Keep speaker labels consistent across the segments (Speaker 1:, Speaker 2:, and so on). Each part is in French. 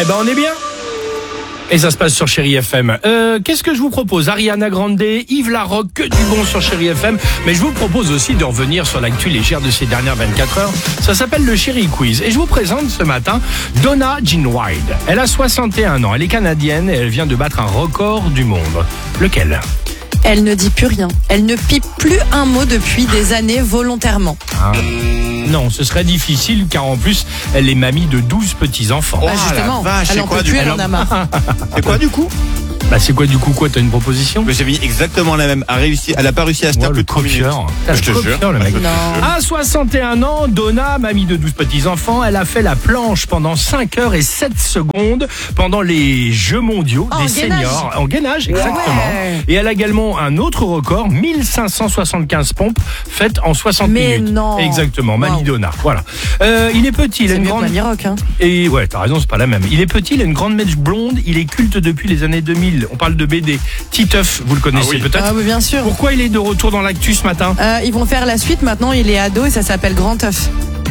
Speaker 1: Eh ben on est bien. Et ça se passe sur Chéri FM. Qu'est-ce que je vous propose? Ariana Grande, Yves Larocque, que du bon sur Chéri FM. Mais je vous propose aussi de revenir sur l'actu légère de ces dernières 24 heures. Ça s'appelle le Chéri Quiz. Et je vous présente ce matin Donna Jean Wilde. Elle a 61 ans, elle est canadienne et elle vient de battre un record du monde. Lequel?
Speaker 2: Elle ne dit plus rien. Elle ne pipe plus un mot depuis des années volontairement.
Speaker 1: Non, ce serait difficile car en plus, elle est mamie de 12 petits-enfants.
Speaker 2: Bah justement,
Speaker 3: la vache,
Speaker 2: elle
Speaker 3: c'est
Speaker 2: en
Speaker 3: quoi,
Speaker 2: peut
Speaker 3: du
Speaker 2: plus,
Speaker 3: coup
Speaker 2: elle en a marre.
Speaker 3: C'est quoi du coup?
Speaker 1: Bah c'est quoi du coup quoi? T'as une proposition?
Speaker 3: Mais j'ai mis exactement la même. Elle a pas réussi à se tenir plus de 3 minutes. Je te jure.
Speaker 1: Le mec.
Speaker 2: Non.
Speaker 1: À 61 ans, Donna, mamie de 12 petits-enfants, elle a fait la planche pendant 5 heures et 7 secondes pendant les Jeux mondiaux des seniors. En gainage, exactement.
Speaker 2: Ouais.
Speaker 1: Et elle a également un autre record, 1575 pompes faites en 60
Speaker 2: Mais
Speaker 1: minutes.
Speaker 2: non.
Speaker 1: Exactement, mamie
Speaker 2: Wow.
Speaker 1: Donna. Voilà. Il est petit, il a
Speaker 2: C'est
Speaker 1: une
Speaker 2: mieux que
Speaker 1: grande...
Speaker 2: Mamie Rock, hein.
Speaker 1: Et ouais, t'as raison, c'est pas la même. Il est petit, il a une grande mèche blonde, il est culte depuis les années 2000. On parle de BD. Titeuf, vous le connaissez peut-être.
Speaker 2: Ah oui, bien sûr.
Speaker 1: Pourquoi il est de retour dans l'actu ce matin?
Speaker 2: Ils vont faire la suite maintenant, il est ado et ça s'appelle Grand œuf.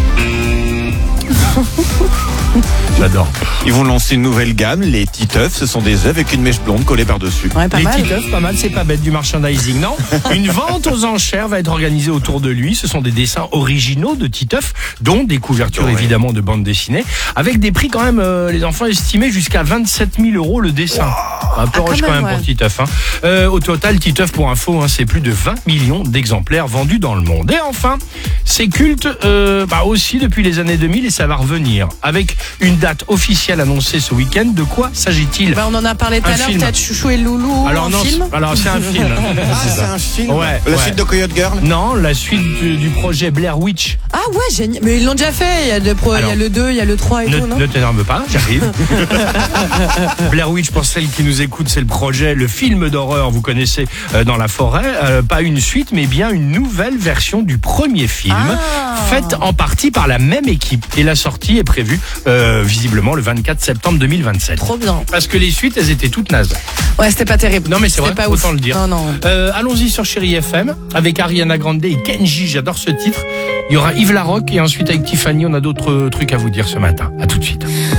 Speaker 1: J'adore.
Speaker 3: Ils vont lancer une nouvelle gamme, les Titeuf. Ce sont des œufs avec une mèche blonde collée par-dessus.
Speaker 2: Ouais, pas
Speaker 1: Les
Speaker 2: mal.
Speaker 1: Titeuf, pas mal, c'est pas bête du merchandising, non? Une vente aux enchères va être organisée autour de lui. Ce sont des dessins originaux de Titeuf, dont des couvertures
Speaker 3: Ouais.
Speaker 1: évidemment de bande dessinée, avec des prix quand même, les enfants estimés jusqu'à 27 000 € le dessin. Un peu roche quand même
Speaker 2: ouais.
Speaker 1: pour Titeuf. Au total, Titeuf, pour info, c'est plus de 20 millions d'exemplaires vendus dans le monde. Et enfin, c'est culte aussi depuis les années 2000 et ça va revenir. Avec une date officielle annoncée ce week-end, de quoi s'agit-il?
Speaker 2: Bah, on en a parlé tout
Speaker 1: Un
Speaker 2: à l'heure,
Speaker 1: film.
Speaker 2: peut-être Chouchou et Loulou,
Speaker 1: Alors
Speaker 2: un
Speaker 1: non,
Speaker 2: film.
Speaker 1: alors c'est un film.
Speaker 3: C'est un film.
Speaker 1: Ouais,
Speaker 3: La
Speaker 1: ouais.
Speaker 3: suite de Coyote Girl.
Speaker 1: Non, la suite du projet Blair Witch.
Speaker 2: Ah ouais, génial. Mais ils l'ont déjà fait, il y a, il y a le 2, il y a le 3 et tout, non?
Speaker 1: Ne t'énerve pas, j'arrive. Blair Witch, pour celles qui nous écoutent, c'est le projet, le film d'horreur, vous connaissez, dans la forêt. Pas une suite, mais bien une nouvelle version du premier film, faite en partie par la même équipe. Et la sortie est prévue, visiblement, le 24 septembre 2027.
Speaker 2: Trop bien.
Speaker 1: Parce que les suites, elles étaient toutes nazes.
Speaker 2: Ouais, c'était pas terrible.
Speaker 1: Non mais c'est vrai,
Speaker 2: C'était pas
Speaker 1: autant
Speaker 2: ouf.
Speaker 1: le dire.
Speaker 2: Non, non.
Speaker 1: Allons-y sur Chéri FM avec Ariana Grande et Kenji, j'adore ce titre. Il y aura Yves Larocque et ensuite avec Tiffany, on a d'autres trucs à vous dire ce matin. À tout de suite.